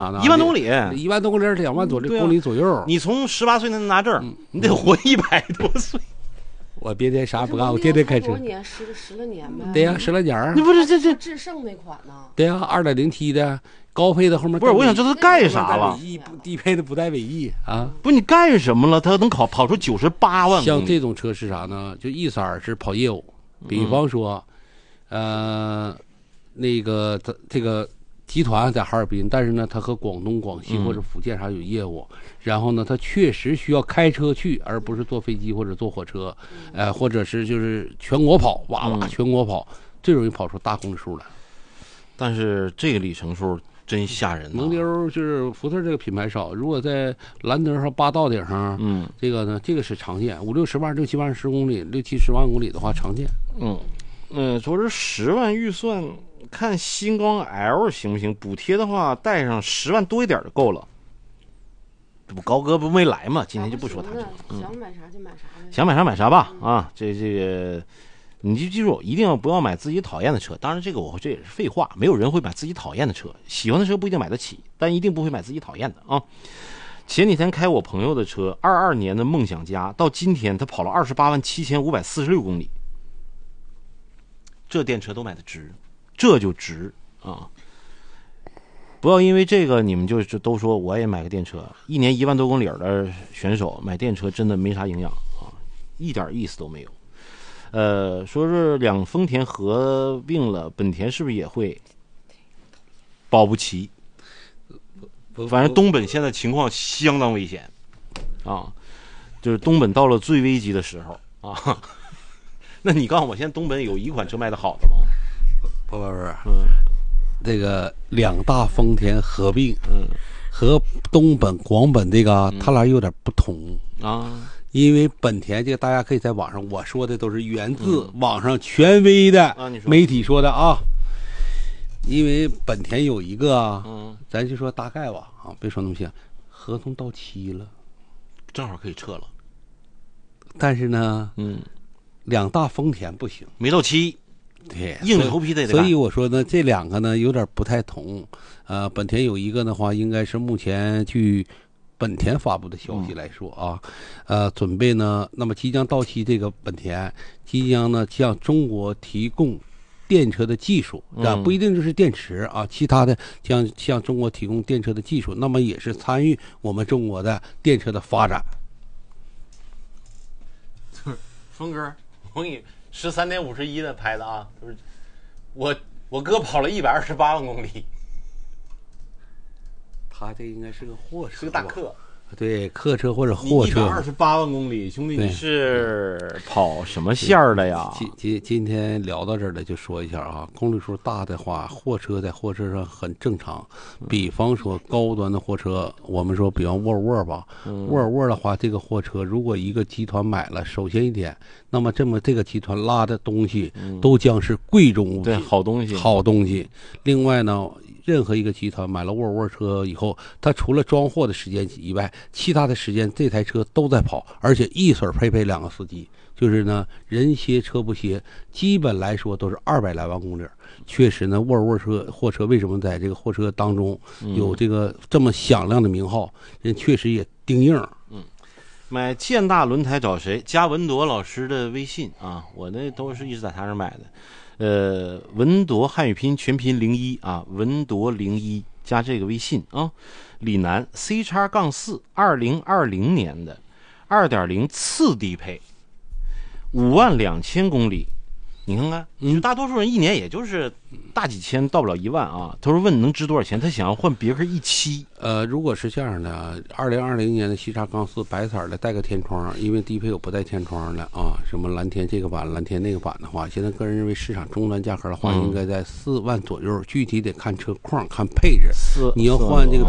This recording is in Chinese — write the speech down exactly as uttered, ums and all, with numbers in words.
一万多公里， 一万多公里，两万多公里左右。 你从十八岁能拿证，你得活一百多岁。 我别天啥也不干，我天天开车。 多年十十来年呗。 对呀，十来年儿。 你不是这这智胜那款呢？ 对呀，二点零 T 的高配的后面。 不是，我想知道他干啥了？ 低配的不带尾翼啊？ 不是你干什么了？他能跑跑出九十八万公里？ 像这种车是啥呢？就一色儿是跑业务，比方说，呃，那个他这个。集团在哈尔滨，但是呢，他和广东、广西或者福建啥有业务，嗯、然后呢，他确实需要开车去，而不是坐飞机或者坐火车，嗯、呃，或者是就是全国跑，哇哇全国跑，嗯、最容易跑出大公里数来。 但是这个里程数真吓人、啊。 蒙迪欧就是福特这个品牌少，如果在兰德和霸道顶上，嗯，这个呢，这个是常见，五六十万、六七万十公里、六七十万公里的话常见。 嗯嗯，说是十万预算。看星光 L 行不行？补贴的话，带上十万多一点就够了。这不高哥不没来嘛？今天就不说他这个。 嗯、想买啥就买啥呗。 想买啥买啥吧啊！这这个，你就记住，一定要不要买自己讨厌的车。当然，这个我这也是废话，没有人会买自己讨厌的车。喜欢的车不一定买得起，但一定不会买自己讨厌的啊。前几天开我朋友的车，二二年的梦想家，到今天他跑了二十八万七千五百四十六公里。这电车都买的值。这就值啊！不要因为这个你们就就都说我也买个电车，一年一万多公里的选手买电车真的没啥营养啊，一点意思都没有。呃，说是两丰田合并了，本田是不是也会？保不齐。反正东本现在情况相当危险啊，就是东本到了最危急的时候啊。那你告诉我，现在东本有一款车卖的好的吗？ 不不不，嗯，这个两大丰田合并，嗯，和东本、广本这个，嗯、它俩有点不同啊。因为本田这个，大家可以在网上，我说的都是源自网上权威的媒体说的啊。因为本田有一个，嗯，咱就说大概吧，啊，别说那么细，合同到期了， 正好可以撤了。 但是呢，嗯，两大丰田不行， 没到期。 对， 硬着头皮得。 所以我说呢，这两个呢有点不太同。呃，本田有一个的话，应该是目前据本田发布的消息来说啊，嗯、呃，准备呢，那么即将到期这个本田即将呢向中国提供电车的技术，啊，不一定就是电池啊，其他的将向中国提供电车的技术，那么也是参与我们中国的电车的发展。 峰哥，我给你。十三点五十一的拍的啊，就是我我哥跑了一百二十八万公里， 他这应该是个货车， 是个大客， 对，客车或者货车。 一百二十八万公里，兄弟，你是跑什么线儿的呀？ 今今今天聊到这儿了，就说一下啊，公里数大的话，货车在货车上很正常。比方说高端的货车，我们说比方沃尔沃吧，嗯、沃尔沃的话，这个货车如果一个集团买了，首先一点，那么这么这个集团拉的东西都将是贵重物品， 对，好东西， 好东西。另外呢，任何一个集团买了沃尔沃车以后，它除了装货的时间以外，其他的时间这台车都在跑，而且一水配备两个司机，就是呢人歇车不歇，基本来说都是二百来万公里。确实呢，沃尔沃车货车为什么在这个货车当中有这个这么响亮的名号，人确实也钉硬。 嗯，买建大轮胎找谁？加文铎老师的微信啊，我那都是一直在他那买的。呃，文铎汉语拼全拼零一啊，文铎零一加这个微信啊。李楠 C 叉杠四二零二零年的二点零次低配，五万两千公里。你看看，嗯，大多数人一年也就是大几千，到不了一万啊。他说问能值多少钱，他想要换别克 E 七。 呃，如果是这样的，二零二零年的西叉杠四白色的带个天窗，因为低配有不带天窗的啊，什么蓝天这个版、蓝天那个版的话，现在个人认为市场终端价格的话，嗯、应该在四万左右，具体得看车况、看配置。你要换这个